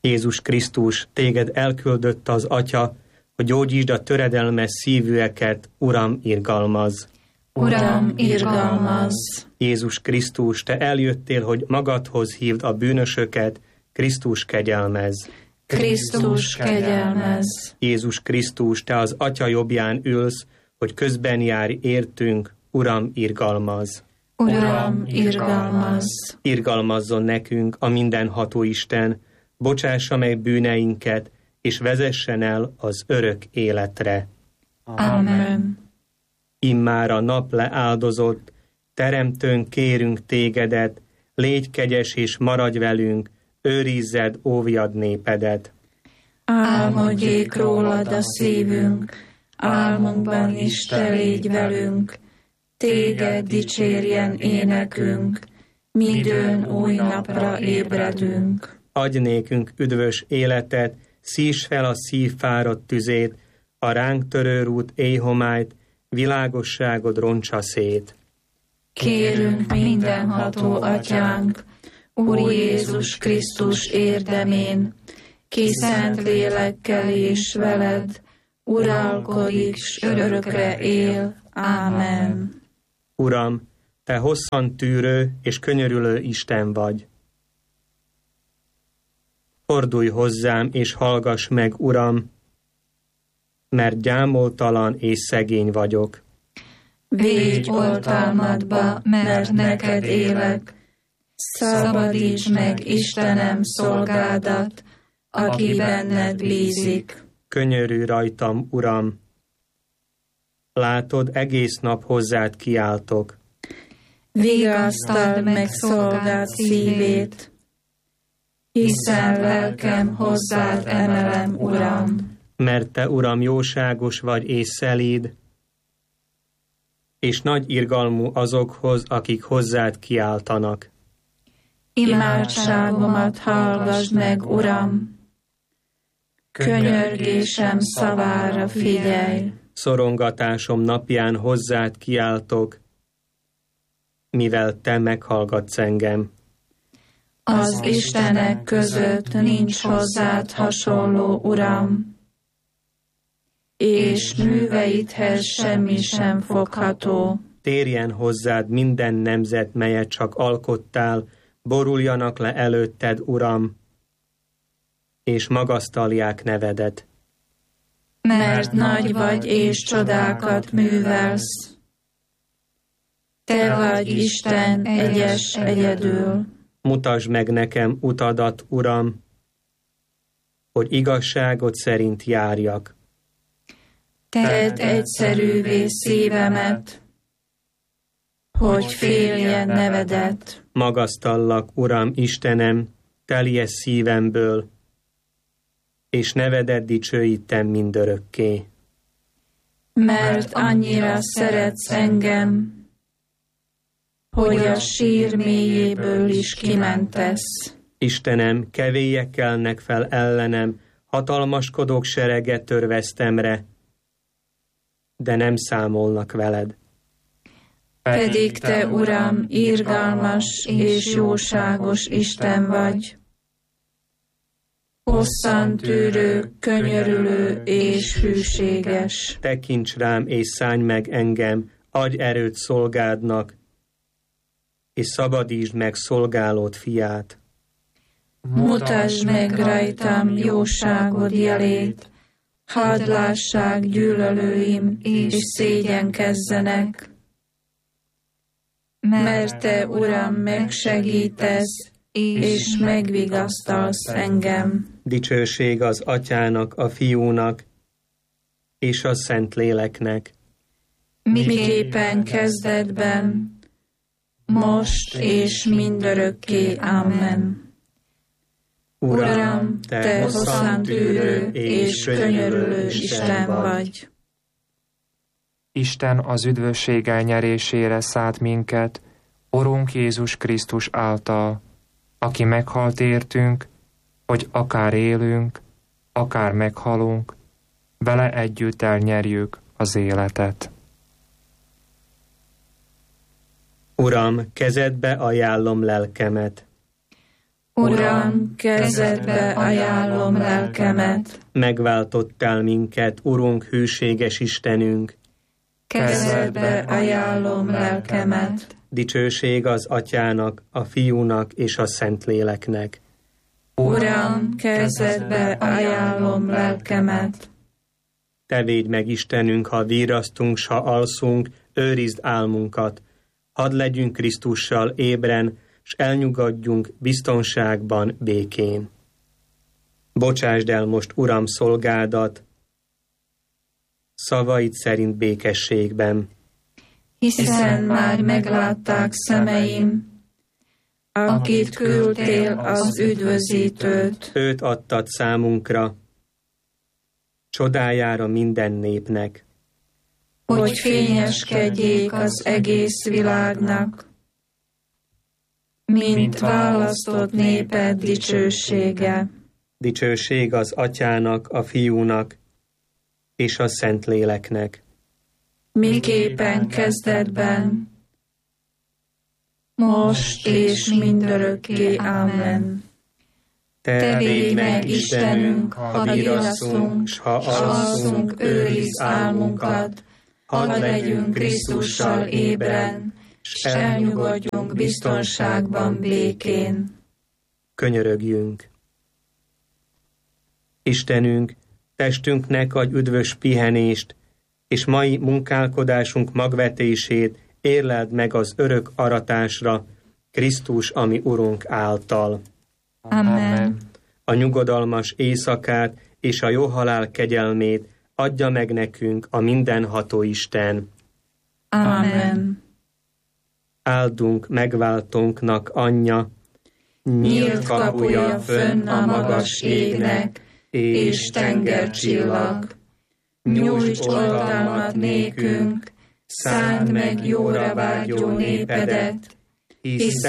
Jézus Krisztus, téged elküldött az Atya, hogy gyógyítsd a töredelmes szívűeket, Uram, irgalmazz. Uram, irgalmazz! Jézus Krisztus, te eljöttél, hogy magadhoz hívd a bűnösöket, Krisztus, kegyelmezz. Krisztus, kegyelmezz! Jézus Krisztus, te az Atya jobbján ülsz, hogy közben járj értünk, Uram, irgalmazz. Uram, irgalmazz! Irgalmazzon nekünk a mindenható Isten, bocsássa meg bűneinket, és vezessen el az örök életre. Amen. Immár a nap leáldozott, teremtőnk, kérünk tégedet, légy kegyes és maradj velünk, őrizzed, óvjad népedet. Álmodjék rólad a szívünk, álmunkban is te légy velünk, téged dicsérjen énekünk, midőn új napra ébredünk. Adj nékünk üdvös életet, szíss fel a szív fáradt tüzét, a ránk törő rút éjhomályt, világosságod roncsa szét. Kérünk mindenható Atyánk, Úr Jézus Krisztus érdemén, ki szent lélekkel és veled, uralkodik, s örökre él. Ámen. Uram, te hosszan tűrő és könyörülő Isten vagy. Fordulj hozzám és hallgass meg, Uram, mert gyámoltalan és szegény vagyok. Védj oltalmadba, mert neked élek. Szabadíts meg, Istenem, szolgádat, aki benned bízik. Könyörülj rajtam, Uram. Látod, egész nap hozzád kiáltok. Vigasztald meg szolgád szívét, hiszen lelkem hozzád emelem, Uram. Mert te, Uram, jóságos vagy és szelíd, és nagy irgalmú azokhoz, akik hozzád kiáltanak. Imádságomat hallgass meg, Uram, könyörgésem szavára figyelj. Szorongatásom napján hozzád kiáltok, mivel te meghallgatsz engem. Az istenek között nincs hozzád hasonló, Uram, és műveidhez semmi sem fogható. Térjen hozzád minden nemzet, melyet csak alkottál, boruljanak le előtted, Uram, és magasztalják nevedet. Mert nagy vagy és csodákat művelsz. Te vagy Isten egyes egyedül. Mutasd meg nekem utadat, Uram, hogy igazságod szerint járjak. Tedd egyszerűvé szívemet, hogy féljen nevedet. Magasztallak, Uram, Istenem, teljes szívemből, és nevedet dicsőítem mindörökké. Mert annyira szeretsz engem, hogy a sír mélyéből is kimentesz. Istenem, kevélyek kelnek fel ellenem, hatalmaskodók serege tör vesztemre, de nem számolnak veled. Pedig te, Uram, irgalmas és jóságos Isten vagy. Hosszan tűrő, könyörülő és hűséges. Tekints rám és szállj meg engem, adj erőt szolgádnak, és szabadítsd meg szolgálód fiát. Mutasd meg rajtam jóságod jelét, hadd lássák gyűlölőim, és szégyenkezzenek. Mert te, Uram, megsegítesz, és megvigasztalsz engem. Dicsőség az Atyának, a Fiúnak, és a Szentléleknek. Miképpen kezdetben, most és mindörökké. Amen. Uram, te hosszantűrő és könyörülő Isten vagy. Isten az üdvösség elnyerésére szállt minket, Urunk Jézus Krisztus által, aki meghalt értünk, hogy akár élünk, akár meghalunk, vele együtt elnyerjük az életet. Uram, kezedbe ajánlom lelkemet. Uram, kezedbe ajánlom lelkemet. Megváltottál minket, Urunk, hűséges Istenünk. Kezedbe ajánlom lelkemet. Dicsőség az Atyának, a Fiúnak és a Szentléleknek. Uram, kezedbe ajánlom lelkemet. Te védj meg, Istenünk, ha virrasztunk, s ha alszunk, őrizd álmunkat. Hadd legyünk Krisztussal ébren, s elnyugodjunk biztonságban, békén. Bocsásd el most, Uram, szolgádat, szavaid szerint békességben. Hiszen már meglátták szemeim, akit küldtél, az üdvözítőt. Őt adtad számunkra, csodájára minden népnek. Hogy fényeskedjék az egész világnak, mint választott néped dicsősége. Dicsőség az Atyának, a Fiúnak és a Szentléleknek. Miképpen kezdetben, most és mindörökké. Ámen. Te védj meg, Istenünk, ha virrasztunk, s ha alszunk, őrizd álmunkat, hadd legyünk Krisztussal ébren, s elnyugodjunk biztonságban, békén. Könyörögjünk. Istenünk, testünknek adj üdvös pihenést, és mai munkálkodásunk magvetését érleld meg az örök aratásra, Krisztus, ami Urunk által. Amen. A nyugodalmas éjszakát és a jó halál kegyelmét adja meg nekünk a mindenható Isten. Amen. Áldunk megváltónknak anyja, Nyílt kapuja fönn a magas égnek, és tengercsillag. Nyújts oltalmat nékünk, szánd meg jóra vágyó népedet, hisz